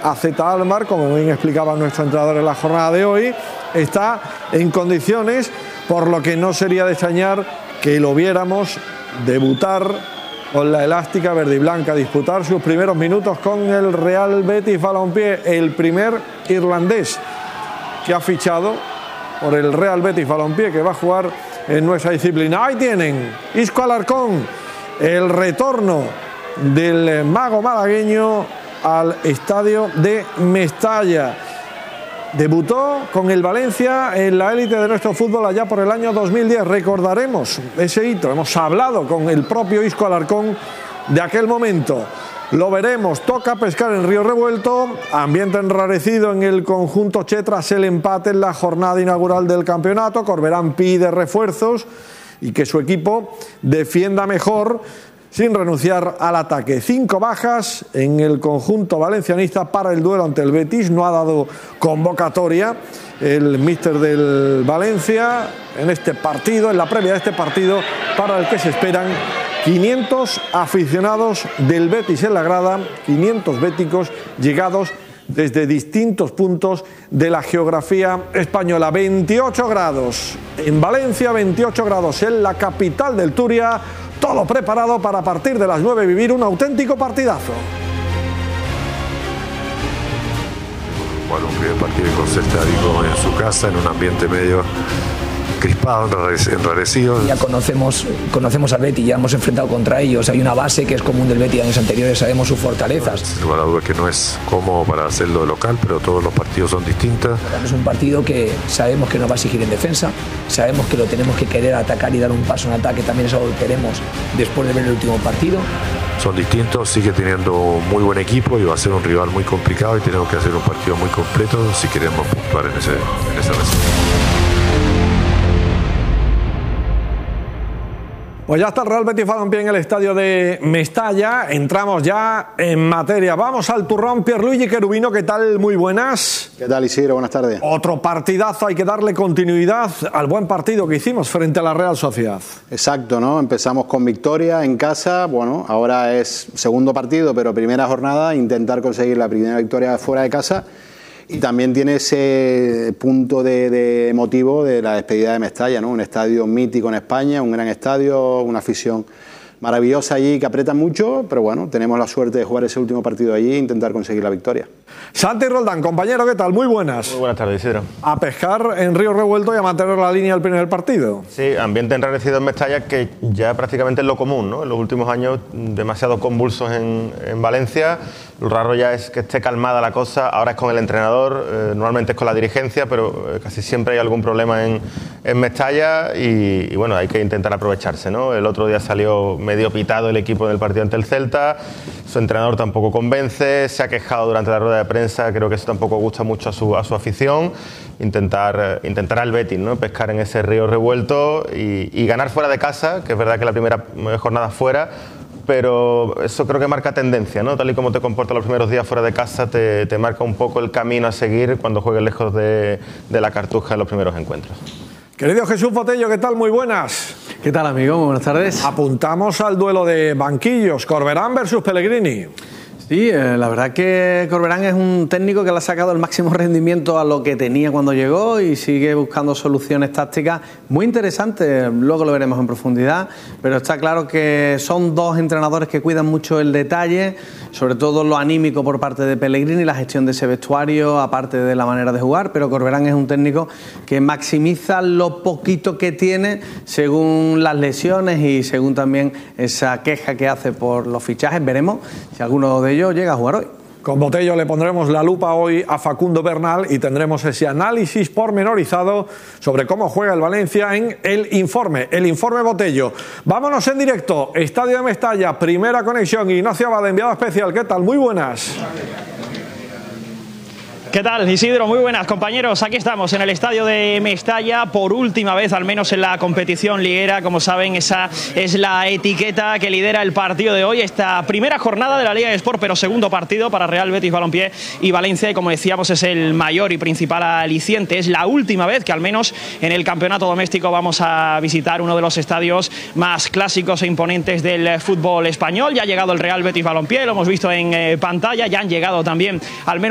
AZ Alkmaar, como bien explicaba nuestro entrenador en la jornada de hoy, está en condiciones, por lo que no sería de extrañar que lo viéramos debutar con la elástica verde y blanca, disputar sus primeros minutos con el Real Betis Balompié, el primer irlandés que ha fichado por el Real Betis Balompié, que va a jugar en nuestra disciplina. Ahí tienen Isco Alarcón, el retorno del mago malagueño al estadio de Mestalla. Debutó con el Valencia en la élite de nuestro fútbol allá por el año 2010. Recordaremos ese hito. Hemos hablado con el propio Isco Alarcón de aquel momento. Lo veremos. Toca pescar en Río Revuelto. Ambiente enrarecido en el conjunto che tras el empate en la jornada inaugural del campeonato. Corberán pide refuerzos y que su equipo defienda mejor, sin renunciar al ataque. 5 bajas en el conjunto valencianista para el duelo ante el Betis. No ha dado convocatoria el míster del Valencia en este partido, en la previa de este partido, para el que se esperan 500 aficionados del Betis en la grada, 500 béticos llegados desde distintos puntos de la geografía española. 28 grados en Valencia, 28 grados en la capital del Turia. Todo preparado para, a partir de las 9, vivir un auténtico partidazo. Bueno, un primer partido concentrado en su casa, en un ambiente medio crispado, enrarecido. Ya conocemos al Betis, ya hemos enfrentado contra ellos. Hay una base que es común del Betis de años anteriores, sabemos sus fortalezas. Sin lugar a dudas que no es cómodo para hacerlo de local, pero todos los partidos son distintos. Es un partido que sabemos que nos va a exigir en defensa, sabemos que lo tenemos que querer atacar y dar un paso en ataque, también es algo que queremos después de ver el último partido. Son distintos, sigue teniendo un muy buen equipo y va a ser un rival muy complicado y tenemos que hacer un partido muy completo si queremos puntuar en esa región. Pues ya está el Real Betis Balompié en el estadio de Mestalla. Entramos ya en materia. Vamos al turrón. Pierluigi Cherubino, ¿qué tal? Muy buenas. ¿Qué tal, Isidro? Buenas tardes. Otro partidazo, hay que darle continuidad al buen partido que hicimos frente a la Real Sociedad. Exacto, ¿no? Empezamos con victoria en casa. Bueno, ahora es segundo partido, pero primera jornada. Intentar conseguir la primera victoria fuera de casa. Y también tiene ese punto de emotivo de la despedida de Mestalla, ¿no? Un estadio mítico en España, un gran estadio, una afición maravillosa allí que aprieta mucho, pero bueno, tenemos la suerte de jugar ese último partido allí e intentar conseguir la victoria. Santi Roldán, compañero, ¿qué tal? Muy buenas. Muy buenas tardes, Isidro. A pescar en Río Revuelto y a mantener la línea del primer partido. Sí, ambiente enrarecido en Mestalla que ya prácticamente es lo común, ¿no? En los últimos años demasiado convulsos en Valencia. Lo raro ya es que esté calmada la cosa. Ahora es con el entrenador, normalmente es con la dirigencia, pero casi siempre hay algún problema en Mestalla y bueno, hay que intentar aprovecharse, ¿no? El otro día salió medio pitado el equipo del partido ante el Celta, su entrenador tampoco convence, se ha quejado durante la rueda de prensa, creo que eso tampoco gusta mucho a su afición. Intentar al Betis, ¿no? Pescar en ese río revuelto y ganar fuera de casa, que es verdad que la primera jornada fuera, pero eso creo que marca tendencia, ¿no? Tal y como te comportas los primeros días fuera de casa, te marca un poco el camino a seguir cuando juegues lejos de la Cartuja en los primeros encuentros. Querido Jesús Botello, ¿qué tal? Muy buenas. ¿Qué tal, amigo? Muy buenas tardes. Apuntamos al duelo de banquillos, Corberán versus Pellegrini. Sí, la verdad que Corberán es un técnico que le ha sacado el máximo rendimiento a lo que tenía cuando llegó y sigue buscando soluciones tácticas muy interesantes, luego lo veremos en profundidad, pero está claro que son dos entrenadores que cuidan mucho el detalle, sobre todo lo anímico por parte de Pellegrini, la gestión de ese vestuario, aparte de la manera de jugar, pero Corberán es un técnico que maximiza lo poquito que tiene según las lesiones y según también esa queja que hace por los fichajes. Veremos si alguno de ellos llega a jugar hoy. Con Botello le pondremos la lupa hoy a Facundo Bernal y tendremos ese análisis pormenorizado sobre cómo juega el Valencia en el informe Botello. Vámonos en directo, Estadio de Mestalla, primera conexión, Ignacio Abad, enviado especial. ¿Qué tal? Muy buenas. ¿Qué tal, Isidro? Muy buenas, compañeros. Aquí estamos en el estadio de Mestalla por última vez, al menos en la competición liguera. Como saben, esa es la etiqueta que lidera el partido de hoy. Esta primera jornada de la Liga de Sport, pero segundo partido para Real Betis Balompié y Valencia. Y como decíamos, es el mayor y principal aliciente. Es la última vez que, al menos en el campeonato doméstico, vamos a visitar uno de los estadios más clásicos e imponentes del fútbol español. Ya ha llegado el Real Betis Balompié, lo hemos visto en pantalla. Ya han llegado también, al menos